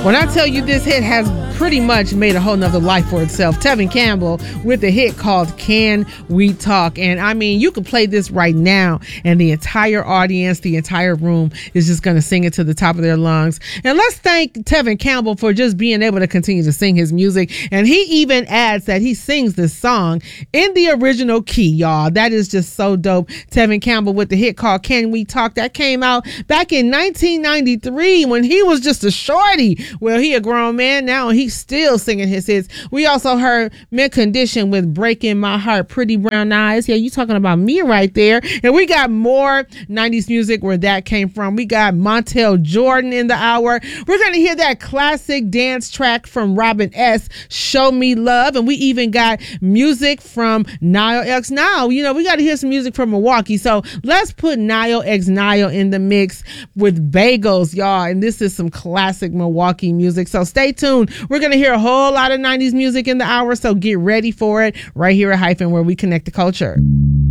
When I tell you this hit has pretty much made a whole nother life for itself, Tevin Campbell with a hit called Can We Talk? And I mean, you can play this right now and the entire audience, the entire room is just going to sing it to the top of their lungs. And let's thank Tevin Campbell for just being able to continue to sing his music. And he even adds that he sings this song in the original key, y'all. That is just so dope. Tevin Campbell with the hit called Can We Talk? That came out back in 1993 when he was just a shorty. Well, he a grown man now and he's still singing his hits. We also heard Mint Condition with Breaking My Heart, Pretty Brown Eyes. Yeah, you talking about me right there. And we got more 90s music where that came from. We got Montel Jordan in the hour. We're going to hear that classic dance track from Robin S., Show Me Love. And we even got music from Nile X Nile. You know, we got to hear some music from Milwaukee. So let's put Nile X Nile in the mix with Bagels, y'all. And this is some classic Milwaukee music. So stay tuned. We're going to hear a whole lot of 90s music in the hour. So get ready for it right here at Hyphen, where we connect the culture.